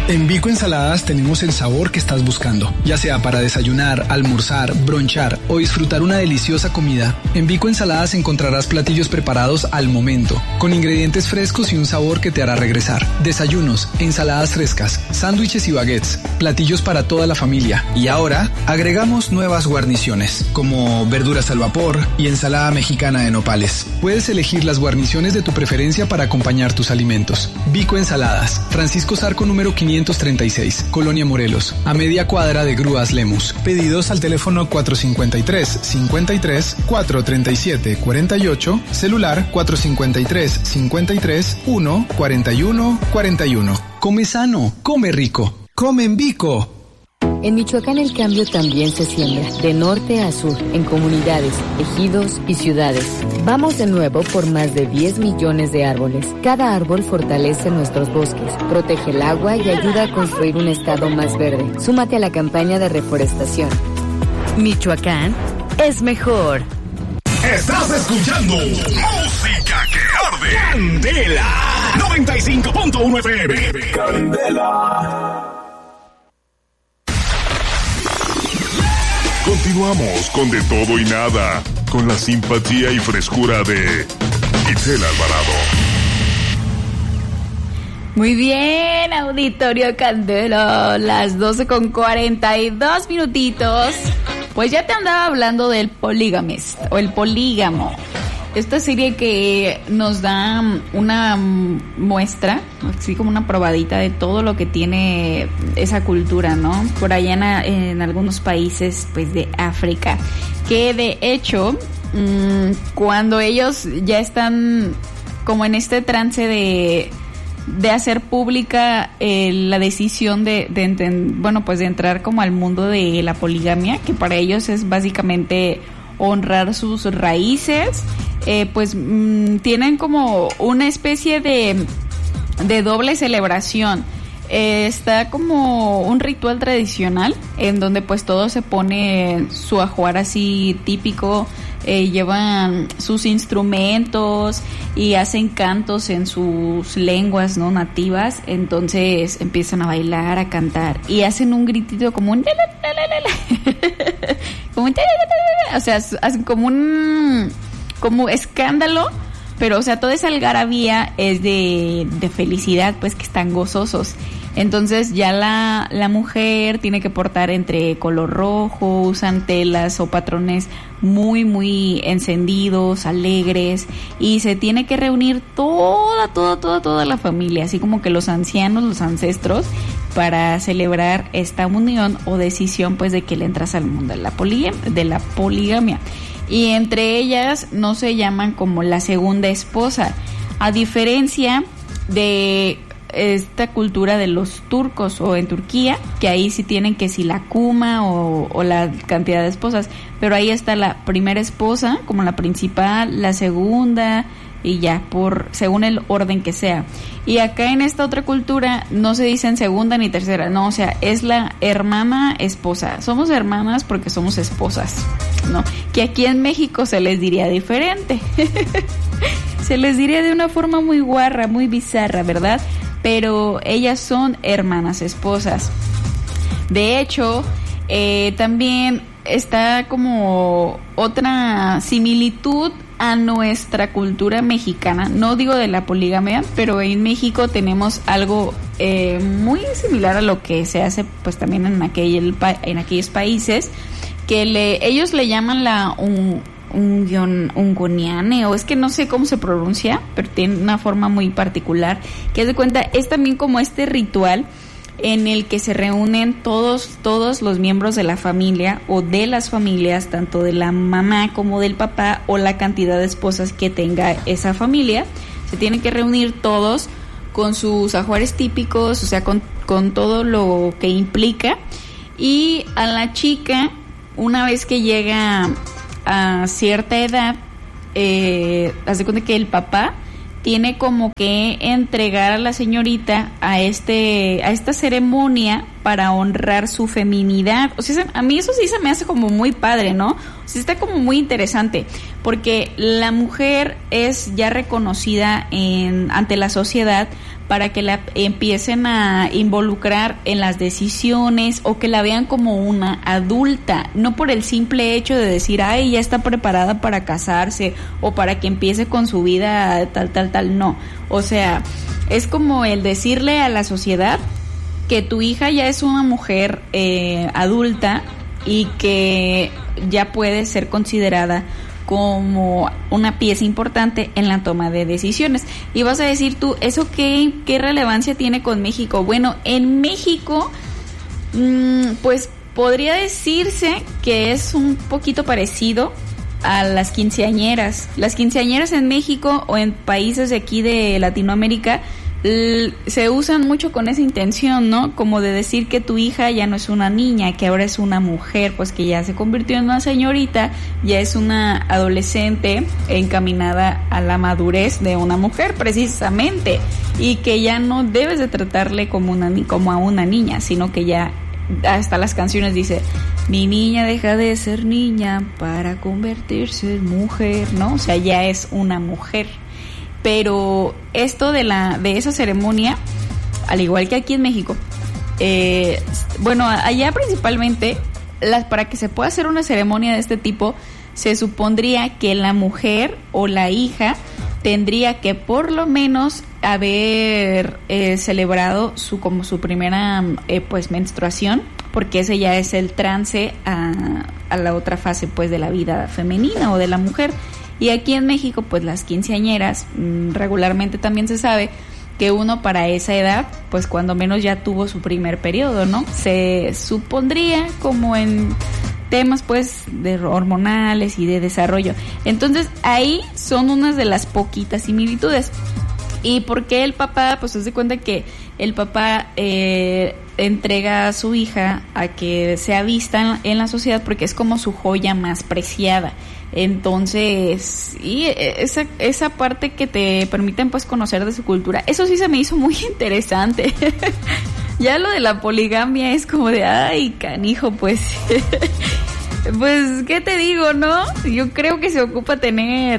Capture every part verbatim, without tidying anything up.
En Vico Ensaladas tenemos el sabor que estás buscando, ya sea para desayunar, almorzar, bronchar o disfrutar una deliciosa comida. En Vico Ensaladas encontrarás platillos preparados al momento, con ingredientes frescos y un sabor que te hará regresar. Desayunos, ensaladas frescas, sándwiches y baguettes, platillos para toda la familia. Y ahora agregamos nuevas guarniciones, como verduras al vapor y ensalada mexicana de nopales. Puedes elegir las guarniciones de tu preferencia para acompañar tus alimentos. Vico Ensaladas, Francisco Zarco número quinientos treinta y seis, Colonia Morelos, a media cuadra de Grúas Lemus. Pedidos al teléfono cuatro cinco tres, cinco tres, cuatro tres siete, cuatro ocho, celular cuatro cinco tres, cinco tres, uno, cuatro uno, cuatro uno. Come sano, come rico, come en Vico. En Michoacán el cambio también se siembra, de norte a sur, en comunidades, ejidos y ciudades. Vamos de nuevo por más de diez millones de árboles. Cada árbol fortalece nuestros bosques, protege el agua y ayuda a construir un estado más verde. Súmate a la campaña de reforestación. Michoacán es mejor. Estás escuchando Música que Arde. Candela noventa y cinco punto uno F M. Candela. Continuamos con De Todo y Nada, con la simpatía y frescura de Itzel Alvarado. Muy bien, auditorio Candela, las doce con cuarenta y dos minutitos. Pues ya te andaba hablando del Polygamist, o el polígamo. Esta serie que nos da una muestra, así como una probadita de todo lo que tiene esa cultura, ¿no? Por allá en, en algunos países, pues, de África. Que de hecho, mmm, cuando ellos ya están como en este trance de, de hacer pública eh, la decisión de, de, de, bueno, pues de entrar como al mundo de la poligamia, que para ellos es básicamente honrar sus raíces, eh, pues mmm, tienen como una especie de, de doble celebración. Eh, está como un ritual tradicional en donde pues todo se pone su ajuar así típico, eh, llevan sus instrumentos y hacen cantos en sus lenguas no nativas, entonces empiezan a bailar, a cantar y hacen un gritito como un como un o sea, hacen como un como escándalo, pero o sea, toda esa algarabía es de, de felicidad, pues que están gozosos. Entonces ya la, la mujer tiene que portar entre color rojo, usan telas o patrones muy, muy encendidos, alegres, y se tiene que reunir toda, toda, toda, toda la familia, así como que los ancianos, los ancestros, para celebrar esta unión o decisión, pues, de que le entras al mundo de la poligamia, de la poligamia. Y entre ellas no se llaman como la segunda esposa, a diferencia de esta cultura de los turcos o en Turquía, que ahí sí tienen que si la kuma o, o la cantidad de esposas, pero ahí está la primera esposa como la principal, la segunda y ya por según el orden que sea. Y acá en esta otra cultura no se dicen segunda ni tercera, no, o sea, es la hermana esposa. Somos hermanas porque somos esposas, ¿no? Que aquí en México se les diría diferente. Se les diría de una forma muy guarra, muy bizarra, ¿verdad? Pero ellas son hermanas esposas. De hecho, eh, también está como otra similitud a nuestra cultura mexicana. No digo de la poligamia, pero en México tenemos algo eh, muy similar a lo que se hace pues también en aquel en aquellos países, que le ellos le llaman la un, un guión ungoniane, o es que no sé cómo se pronuncia, pero tiene una forma muy particular, que haz de cuenta es también como este ritual en el que se reúnen todos todos los miembros de la familia o de las familias, tanto de la mamá como del papá, o la cantidad de esposas que tenga esa familia. Se tienen que reunir todos con sus ajuares típicos, o sea, con, con todo lo que implica, y a la chica, una vez que llega a cierta edad, eh, haz de cuenta que el papá tiene como que entregar a la señorita a este a esta ceremonia para honrar su feminidad. O sea, a mí eso sí se me hace como muy padre, ¿no? O sea, está como muy interesante, porque la mujer es ya reconocida en ante la sociedad para que la empiecen a involucrar en las decisiones o que la vean como una adulta, no por el simple hecho de decir, ay, ya está preparada para casarse o para que empiece con su vida tal, tal, tal, no. O sea, es como el decirle a la sociedad que tu hija ya es una mujer eh, adulta y que ya puede ser considerada como una pieza importante en la toma de decisiones. Y vas a decir tú, ¿eso qué, qué relevancia tiene con México? Bueno, en México, mmm, pues podría decirse que es un poquito parecido a las quinceañeras. Las quinceañeras en México o en países de aquí de Latinoamérica se usan mucho con esa intención, ¿no? Como de decir que tu hija ya no es una niña, que ahora es una mujer, pues que ya se convirtió en una señorita, ya es una adolescente encaminada a la madurez de una mujer, precisamente, y que ya no debes de tratarle como una como a una niña, sino que ya hasta las canciones dice, mi niña deja de ser niña para convertirse en mujer, ¿no? O sea, ya es una mujer. Pero esto de la de esa ceremonia, al igual que aquí en México, eh, bueno, allá principalmente, las, para que se pueda hacer una ceremonia de este tipo, se supondría que la mujer o la hija tendría que por lo menos haber eh, celebrado su como su primera eh, pues menstruación, porque ese ya es el trance a, a la otra fase pues de la vida femenina o de la mujer. Y aquí en México, pues las quinceañeras, regularmente también se sabe que uno para esa edad, pues cuando menos ya tuvo su primer periodo, ¿no? Se supondría como en temas pues de hormonales y de desarrollo. Entonces ahí son unas de las poquitas similitudes. ¿Y por qué el papá? Pues se hace cuenta que el papá eh, entrega a su hija a que sea vista en la sociedad porque es como su joya más preciada. Entonces, y esa, esa parte que te permiten pues conocer de su cultura, eso sí se me hizo muy interesante. Ya lo de la poligamia es como de, ay, canijo, pues, pues, ¿qué te digo, no? Yo creo que se ocupa tener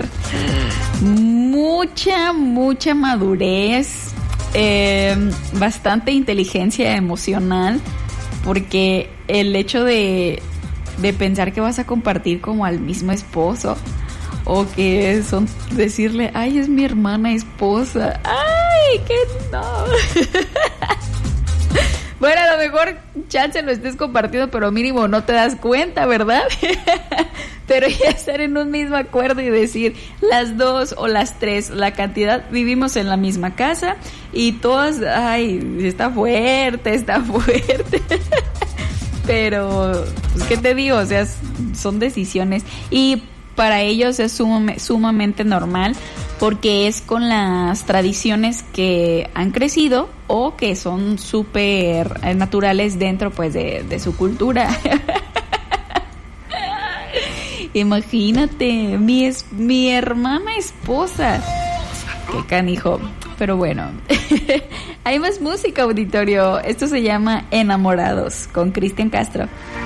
mucha, mucha madurez, eh, bastante inteligencia emocional, porque el hecho de... de pensar que vas a compartir como al mismo esposo o que son decirle, ay, es mi hermana esposa, ay, que no. Bueno, a lo mejor chance lo estés compartiendo, pero mínimo no te das cuenta, ¿verdad? Pero ya estar en un mismo acuerdo y decir las dos o las tres, la cantidad, vivimos en la misma casa y todas, ay, está fuerte, está fuerte. Pero, pues, ¿qué te digo? O sea, son decisiones y para ellos es sum- sumamente normal porque es con las tradiciones que han crecido o que son súper naturales dentro, pues, de, de su cultura. Imagínate, mi, es, mi hermana esposa. Qué canijo. Pero bueno, hay más música, auditorio. Esto se llama Enamorados con Cristian Castro.